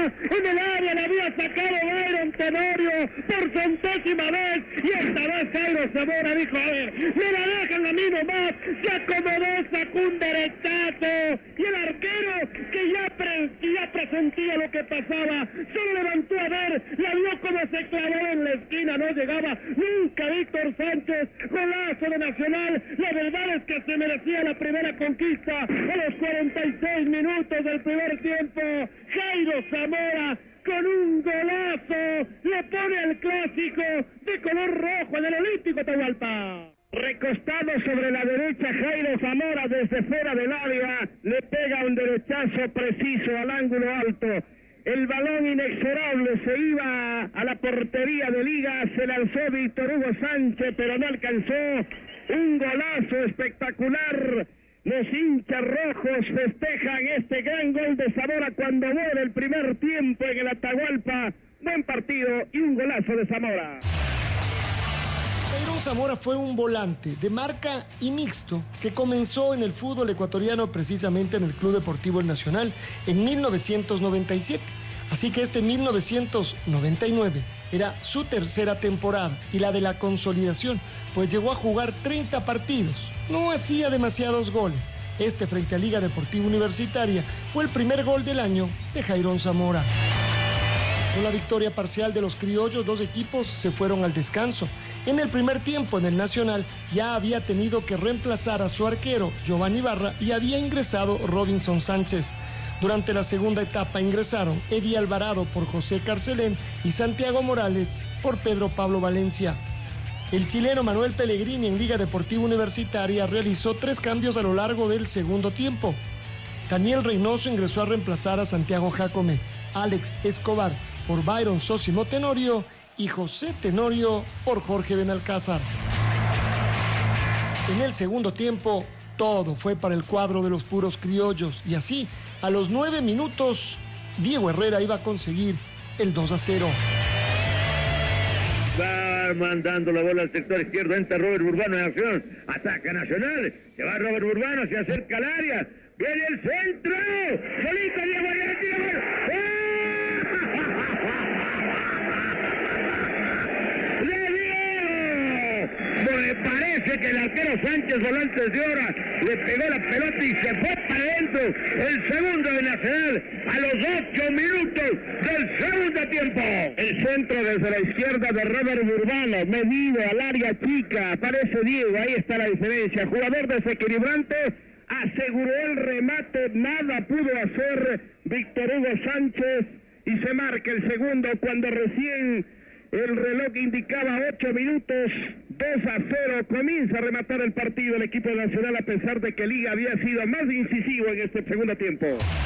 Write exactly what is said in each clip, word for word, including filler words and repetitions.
en el área la había sacado Byron Tenorio por centésima vez, y esta vez Jairo Zamora dijo, a ver, me la dejan a mí nomás, se acomodó, sacó un derechazo, y el arquero, que ya, pre, que ya presentía lo que pasaba, solo levantó a ver, la vio como se clavó en la esquina, no llegaba nunca Víctor Sánchez, golazo de Nacional. La verdad es que se merecía la primera conquista a los cuarenta y seis minutos del primer tiempo. Jairo Zamora con un golazo le pone el clásico de color rojo en el Olímpico Atahualpa. Recostado sobre la derecha, Jairo Zamora desde fuera del área le pega un derechazo preciso al ángulo alto. El balón inexorable se iba a la portería de Liga, se lanzó Víctor Hugo Sánchez, pero no alcanzó. Un golazo espectacular. Los hinchas rojos festejan este gran gol de Zamora cuando muere el primer tiempo en el Atahualpa. Buen partido y un golazo de Zamora. Jairo Zamora fue un volante de marca y mixto que comenzó en el fútbol ecuatoriano, precisamente en el Club Deportivo El Nacional, en mil novecientos noventa y siete. Así que este mil novecientos noventa y nueve era su tercera temporada y la de la consolidación, pues llegó a jugar treinta partidos. No hacía demasiados goles. Este frente a Liga Deportiva Universitaria fue el primer gol del año de Jairo Zamora. Con la victoria parcial de los criollos, dos equipos se fueron al descanso. En el primer tiempo en el Nacional ya había tenido que reemplazar a su arquero Giovanni Barra y había ingresado Robinson Sánchez. Durante la segunda etapa ingresaron Eddie Alvarado por José Carcelén y Santiago Morales por Pedro Pablo Valencia. El chileno Manuel Pellegrini en Liga Deportiva Universitaria realizó tres cambios a lo largo del segundo tiempo. Daniel Reynoso ingresó a reemplazar a Santiago Jácome, Alex Escobar por Byron Sosimo Tenorio y José Tenorio por Jorge Benalcázar. En el segundo tiempo, todo fue para el cuadro de los puros criollos y así, a los nueve minutos, Diego Herrera iba a conseguir el dos a cero. Va mandando la bola al sector izquierdo, entra Robert Burbano en acción, ataca Nacional, se va Robert Burbano, se acerca al área, viene el centro, solito Diego Herrera, tira gol. ¡Oh! Me parece que el arquero Sánchez, volantes de hora, le pegó la pelota y se fue para adentro. El segundo de Nacional a los ocho minutos del segundo tiempo. El centro desde la izquierda de Robert Burbano, medido al área chica, aparece Diego, ahí está la diferencia. Jugador desequilibrante, aseguró el remate, nada pudo hacer Víctor Hugo Sánchez y se marca el segundo cuando recién el reloj indicaba ocho minutos, dos a cero, comienza a rematar el partido el equipo nacional a pesar de que Liga había sido más incisivo en este segundo tiempo.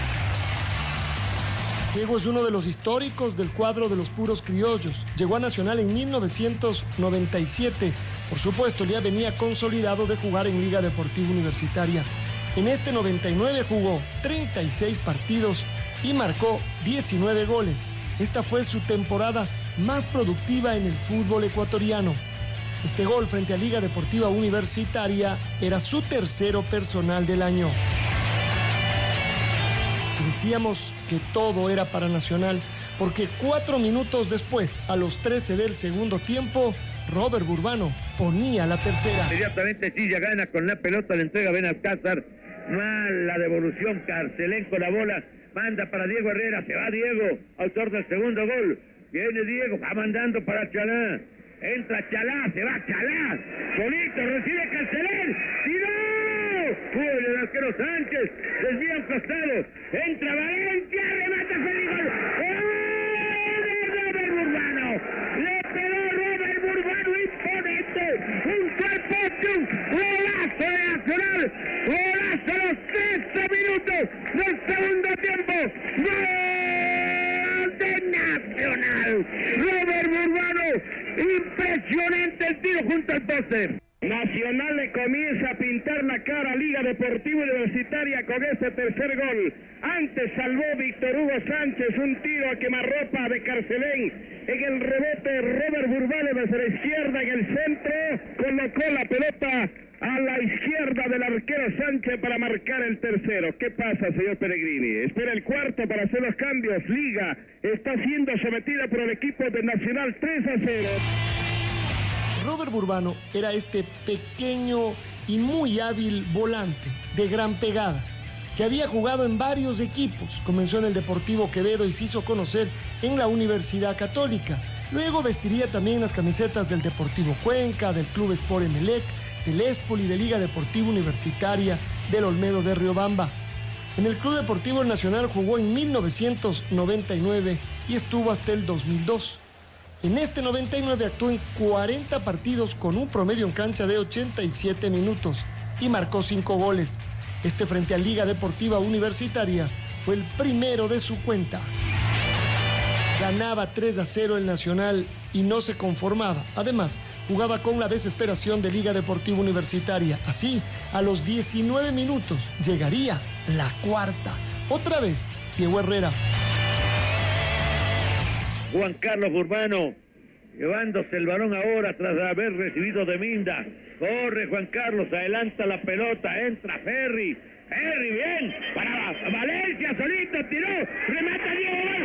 Diego es uno de los históricos del cuadro de los puros criollos. Llegó a Nacional en mil novecientos noventa y siete. Por supuesto, ya venía consolidado de jugar en Liga Deportiva Universitaria. En este noventa y nueve jugó treinta y seis partidos y marcó diecinueve goles. Esta fue su temporada más productiva en el fútbol ecuatoriano. Este gol frente a Liga Deportiva Universitaria era su tercero personal del año. Decíamos que todo era para Nacional, porque cuatro minutos después, a los trece del segundo tiempo, Robert Burbano ponía la tercera. Inmediatamente Chilla gana con la pelota, le entrega Benalcázar. Mala devolución, Carcelén con la bola, manda para Diego Herrera, se va Diego, autor del segundo gol. Viene Diego, va mandando para Chalá. Entra Chalá, se va Chalá. Solito, recibe Carcelén. ¡Tiró! Cubre el arquero Sánchez. Desvía un costado. Entra Valencia, remata feliz gol. ¡Oh! De Robert Burbano. Le pegó Robert Burbano, imponente. Un cuerpo, golazo de Nacional. Golazo a los trece minutos del segundo tiempo. ¡Gol de Nacional! Robert Burbano, impresionante el tiro junto al poste. Nacional le comienza a pintar la cara a Liga Deportiva Universitaria con este tercer gol. Antes salvó Víctor Hugo Sánchez un tiro a quemarropa de Carcelén. En el rebote Robert Burbano desde la izquierda en el centro colocó la pelota a la izquierda del arquero Sánchez para marcar el tercero. ¿Qué pasa, señor Pellegrini? Espera el cuarto para hacer los cambios. Liga está siendo sometida por el equipo de Nacional tres a cero. Robert Burbano era este pequeño y muy hábil volante de gran pegada, que había jugado en varios equipos. Comenzó en el Deportivo Quevedo y se hizo conocer en la Universidad Católica. Luego vestiría también las camisetas del Deportivo Cuenca, del Club Sport Emelec, del Espoli, de Liga Deportiva Universitaria, del Olmedo de Riobamba. En el Club Deportivo Nacional jugó en mil novecientos noventa y nueve y estuvo hasta el dos mil dos. En este noventa y nueve actuó en cuarenta partidos con un promedio en cancha de ochenta y siete minutos y marcó cinco goles. Este frente a Liga Deportiva Universitaria fue el primero de su cuenta. Ganaba tres a cero el Nacional y no se conformaba. Además, jugaba con la desesperación de Liga Deportiva Universitaria. Así, a los diecinueve minutos llegaría la cuarta. Otra vez, Diego Herrera. Juan Carlos Burbano, llevándose el balón ahora tras haber recibido de Minda. Corre Juan Carlos, adelanta la pelota, entra Ferri. Ferri, bien, para Valencia, solito, tiró, remata Diego.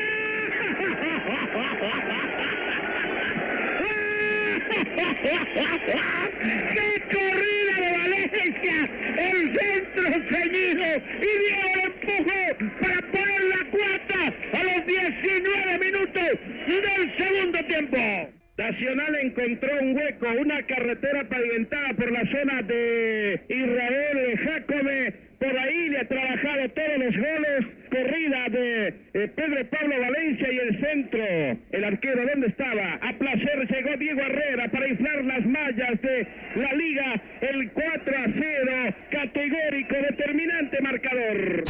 ¡Qué corrida de Valencia! El centro ceñido y Diego lo empujó para poner la cuarta a los diecinueve minutos del segundo tiempo. Nacional encontró un hueco, una carretera pavimentada por la zona de Israel Jacome. Por ahí le ha trabajado todos los goles. Corrida de eh, Pedro Pablo Valencia y el centro. El arquero, ¿dónde estaba? A placer llegó Diego Herrera para inflar las mallas de la liga. El cuatro a cero, categórico, determinante marcador.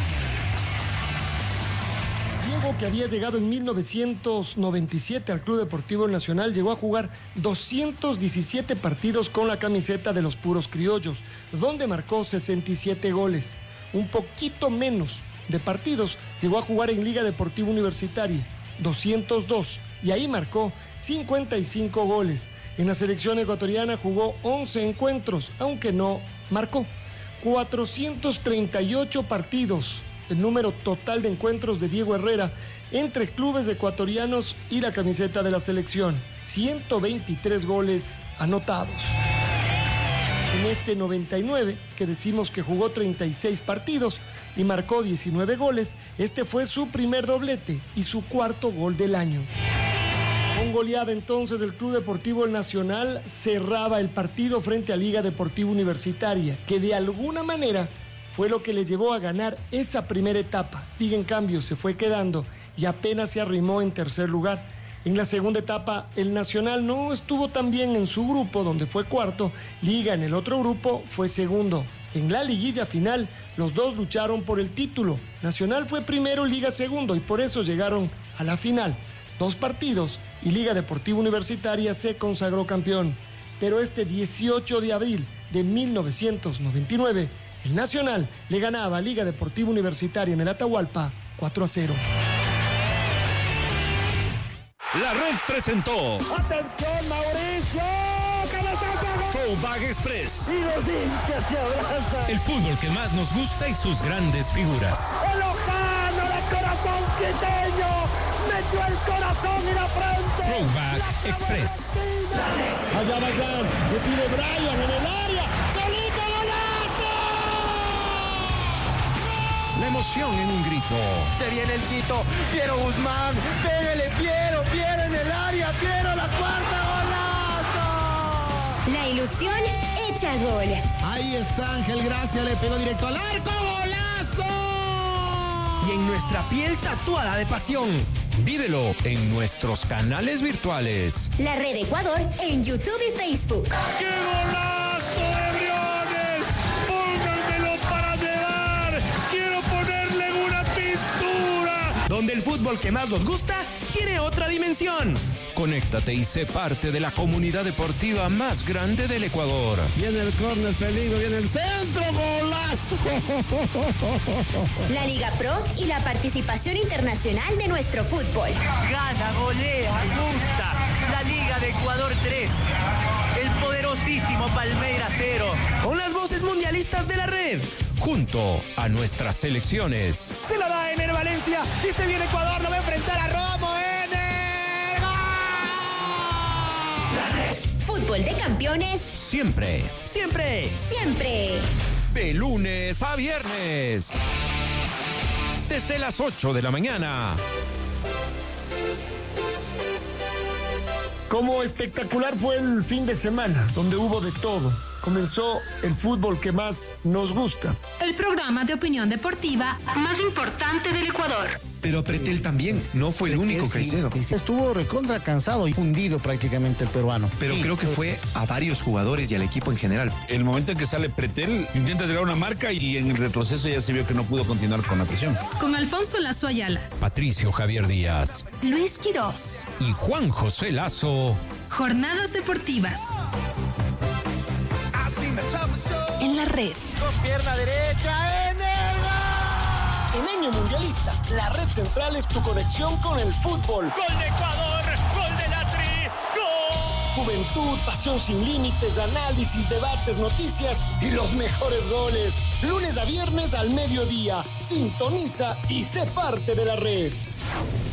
Diego, que había llegado en mil novecientos noventa y siete al Club Deportivo Nacional, llegó a jugar doscientos diecisiete partidos con la camiseta de los Puros Criollos, donde marcó sesenta y siete goles. Un poquito menos de partidos llegó a jugar en Liga Deportiva Universitaria, doscientos dos, y ahí marcó cincuenta y cinco goles. En la selección ecuatoriana jugó once encuentros, aunque no marcó. cuatrocientos treinta y ocho partidos. El número total de encuentros de Diego Herrera entre clubes ecuatorianos y la camiseta de la selección. ciento veintitrés goles anotados. En este noventa y nueve, que decimos que jugó treinta y seis partidos y marcó diecinueve goles, este fue su primer doblete y su cuarto gol del año. Con goleada entonces del Club Deportivo Nacional cerraba el partido frente a Liga Deportiva Universitaria, que de alguna manera fue lo que le llevó a ganar esa primera etapa. Liga, en cambio, se fue quedando y apenas se arrimó en tercer lugar. En la segunda etapa, el Nacional no estuvo tan bien en su grupo, donde fue cuarto. Liga, en el otro grupo, fue segundo. En la liguilla final, los dos lucharon por el título. Nacional fue primero, Liga segundo, y por eso llegaron a la final. Dos partidos y Liga Deportiva Universitaria se consagró campeón. Pero este dieciocho de abril de mil novecientos noventa y nueve, el Nacional le ganaba a Liga Deportiva Universitaria en el Atahualpa cuatro a cero. La Red presentó. ¡Atención, Mauricio! ¡Cabezazo! Throwback Express. Y los hinchas se abrazan. El fútbol que más nos gusta y sus grandes figuras. ¡El Lojano de corazón quiteño! ¡Metió el corazón y la frente! Throwback Express. Allá vayan, le tire Brian en el área. ¡Solito golazo! La emoción en un grito. Se viene el Quito, Piero Guzmán, pégale Piero, Piero en el área, Piero la cuarta, golazo. La ilusión hecha gol. Ahí está Ángel Gracia, le pegó directo al arco, golazo. Y en nuestra piel tatuada de pasión. Vívelo en nuestros canales virtuales. La Red Ecuador en YouTube y Facebook. ¡Qué golazo de Briones! ¡Pónganmelo para llevar! ¡Quiero ponerle una pintura! Donde el fútbol que más nos gusta tiene otra dimensión. Conéctate y sé parte de la comunidad deportiva más grande del Ecuador. Viene el córner, peligro, viene el centro, golazo. La Liga Pro y la participación internacional de nuestro fútbol. Gana, golea, gusta. La Liga de Ecuador tres. El poderoso famosísimo Palmeiras cero. Con las voces mundialistas de la red, junto a nuestras selecciones. Se lo da Ener Valencia y se viene Ecuador, lo va a enfrentar a Romo. ¡Ener! ¡Gol! La red. Fútbol de campeones. Siempre. Siempre. Siempre. De lunes a viernes. Desde las ocho de la mañana. Como espectacular fue el fin de semana, donde hubo de todo. Comenzó el fútbol que más nos gusta. El programa de opinión deportiva más importante del Ecuador. Pero Pretel también, no fue el único, Caicedo. Sí, sí, estuvo recontra cansado y fundido prácticamente el peruano. Pero sí, creo que fue a varios jugadores y al equipo en general. El momento en que sale Pretel, intenta llegar a una marca y en el retroceso ya se vio que no pudo continuar con la presión. Con Alfonso Lazo Ayala, Patricio Javier Díaz, Luis Quirós y Juan José Lazo. Jornadas deportivas. En la red. Con pierna derecha, en el gol. En año mundialista, la Red Central es tu conexión con el fútbol. Gol de Ecuador, gol de la Tri, gol. Juventud, pasión sin límites, análisis, debates, noticias y los mejores goles. Lunes a viernes al mediodía. Sintoniza y sé parte de la red.